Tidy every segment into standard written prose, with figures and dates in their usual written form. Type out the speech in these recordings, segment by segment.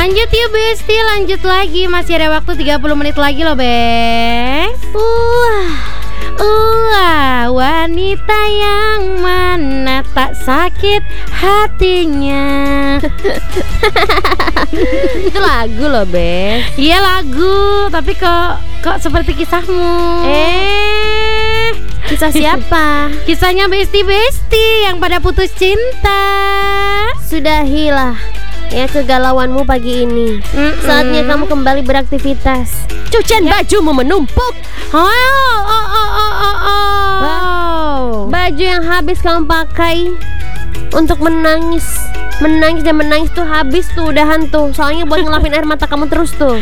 Lanjut yuk Besti, lanjut lagi. Masih ada waktu 30 menit lagi loh Bes. Wanita yang mana tak sakit hatinya. Itu lagu loh, Bes. Iya lagu, tapi kok seperti kisahmu. Kisah siapa? Kisahnya Besti yang pada putus cinta. Sudahilah ya kegalauanmu pagi ini. Saatnya kamu kembali beraktivitas. Cucian bajumu menumpuk. Baju yang habis kamu pakai untuk menangis tuh habis tuh, udahan tuh. Soalnya buat ngelapin air mata kamu terus tuh.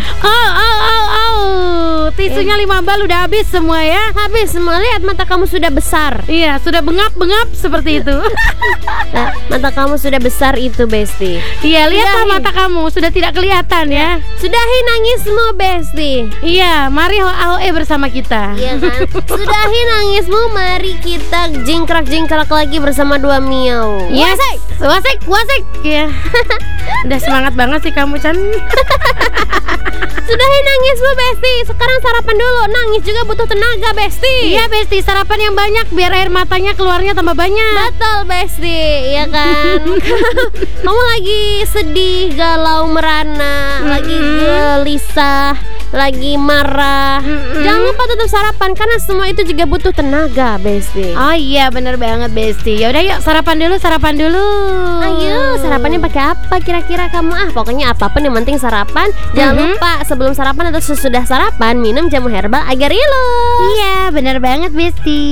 Tisunya 5 bal udah habis semua ya. Habis semua, lihat mata kamu sudah besar. Iya, sudah bengap-bengap seperti itu. Nah, mata kamu sudah besar itu, Besti. Iya, lihatlah mata kamu sudah tidak kelihatan ya. Sudahi nangismu, Besti. Iya, mari AOE bersama kita. Iya kan? Sudahi nangismu, mari kita jingkrak-jingkrak lagi bersama dua miau. Yes. Wasik. Ya. Udah semangat banget sih kamu, Chan. Sudahi nangismu, Besti. Sekarang sarapan dulu. Nangis juga butuh tenaga, Besti. Iya, Besti, sarapan yang banyak biar air matanya keluarnya tambah banyak. Betul, Besti. Iya kan? Kamu lagi sedih, galau, merana, lagi gelisah, lagi marah. Jangan lupa tetap sarapan karena semua itu juga butuh tenaga, Besti. Oh iya, bener banget, Besti. Ya udah yuk, sarapan dulu. Ayo, sarapannya pakai apa kira-kira kamu? Pokoknya apapun yang penting sarapan. Jangan lupa sebelum sarapan atau sesudah sarapan minum jamu herbal Agarilus. Iya, bener banget, Besti.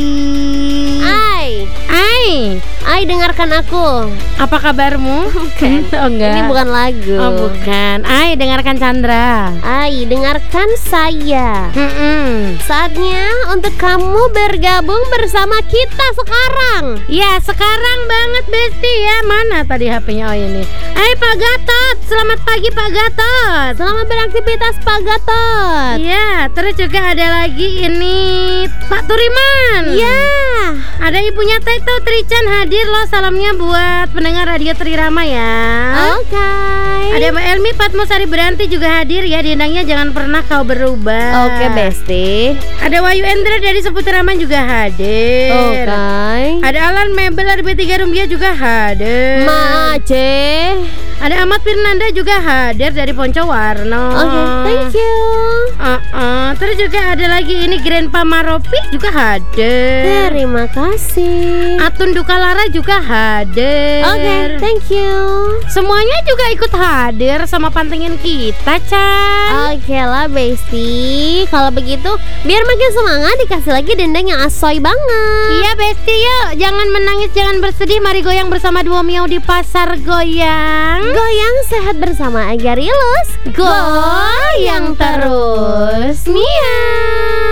Ai, dengarkan aku. Apa kabarmu? Bukan. Oh, enggak. Ini bukan lagu. Oh, bukan. Ai, dengarkan Chandra. Ai, dengarkan saya. Saatnya untuk kamu bergabung bersama kita sekarang. Ya, sekarang banget, Besti ya. Mana tadi HP-nya? Oh ini. Hai Pak Gatot, selamat pagi Pak Gatot. Selamat beraktivitas Pak Gatot. Iya, terus juga ada lagi ini Pak Turiman. Iya. Ada ibunya Teto Trichan hadir loh, salamnya buat pendengar Radio Trirama ya. Oke. Ada Mbak Elmi Patmosari Beranti juga hadir ya, diundangnya jangan pernah kau berubah. Oke, Besti. Ada Wayu Endra dari Seputaraman juga hadir. Oke. Ada Alan Mebel RB3 Rumbia juga hadir. Mace. Ada Ahmad Firnanda juga hadir dari Poncowarno. Oke, thank you. Terus juga ada lagi ini Grandpa Maropi juga hadir. Terima kasih. Atun Dukalara juga hadir. Oke, thank you. Semuanya juga ikut hadir sama pantengin kita, Chan. Oke lah, Besti. Kalau begitu, biar makin semangat dikasih lagi dendeng yang asoy banget. Iya, Besti, yuk. Jangan menangis, jangan bersedih. Mari goyang bersama dua miau di pasar goyang. Goyang sehat bersama Agarilus. Goyang terus, miau.